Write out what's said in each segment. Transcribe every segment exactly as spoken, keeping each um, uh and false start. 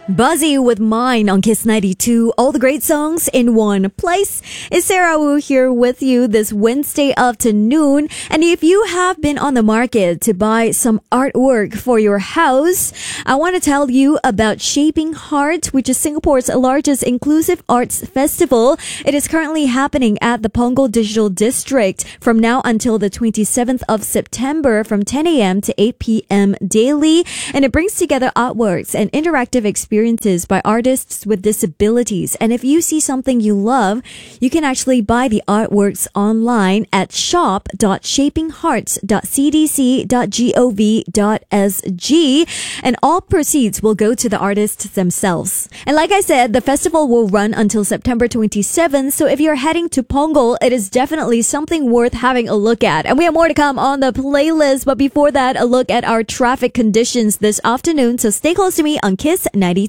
Buzzy with Mine on Kiss ninety-two. All the great songs in one place. It's Sarah Wu here with you this Wednesday afternoon. And if you have been on the market to buy some artwork for your house, I want to tell you about Shaping Heart, which is Singapore's largest inclusive arts festival. It is currently happening at the Punggol Digital District from now until the twenty-seventh of September from ten a.m. to eight p.m. daily. And it brings together artworks and interactive experiences experiences by artists with disabilities. And if you see something you love, you can actually buy the artworks online at shop dot shaping hearts dot c d c dot gov dot s g, and all proceeds will go to the artists themselves. And like I said, the festival will run until September twenty-seventh, so if you're heading to Punggol, it is definitely something worth having a look at. And we have more to come on the playlist, but before that, a look at our traffic conditions this afternoon, so stay close to me on Kiss ninety-two.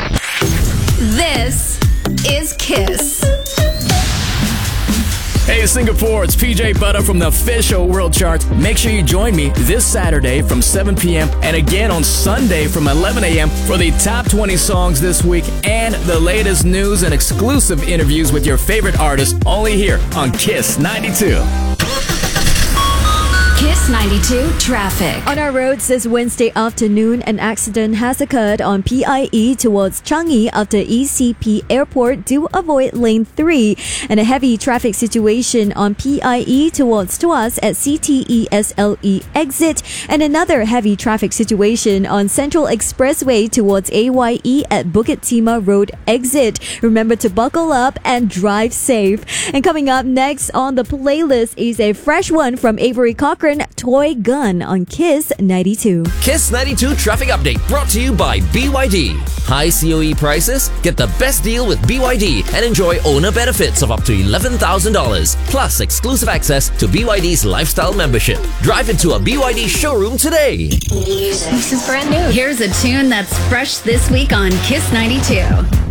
This is Kiss. Hey Singapore, it's P J Butter from the official World Charts. Make sure you join me this Saturday from seven p.m. and again on Sunday from eleven a.m. for the top twenty songs this week and the latest news and exclusive interviews with your favorite artists only here on Kiss ninety-two. Kiss ninety-two traffic. On our roads this Wednesday afternoon, an accident has occurred on P I E towards Changi after E C P Airport. Do avoid lane three. And a heavy traffic situation on P I E towards Tuas at C T E S L E exit. And another heavy traffic situation on Central Expressway towards A Y E at Bukit Timah Road exit. Remember to buckle up and drive safe. And coming up next on the playlist is a fresh one from Avery Cochrane, Toy Gun on Kiss ninety-two. Kiss ninety-two traffic update brought to you by B Y D. High C O E prices? Get the best deal with B Y D and enjoy owner benefits of up to eleven thousand dollars plus exclusive access to B Y D's lifestyle membership. Drive into a B Y D showroom today. This is brand new. Here's a tune that's fresh this week on Kiss ninety-two.